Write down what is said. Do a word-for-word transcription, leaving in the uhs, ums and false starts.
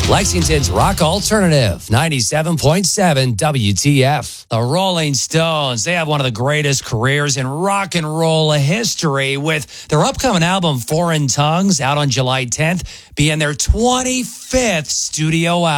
Lexington's Rock Alternative, ninety-seven point seven W T F. The Rolling Stones, they have one of the greatest careers in rock and roll history, with their upcoming album, Foreign Tongues, out on July tenth, being their twenty-fifth studio album.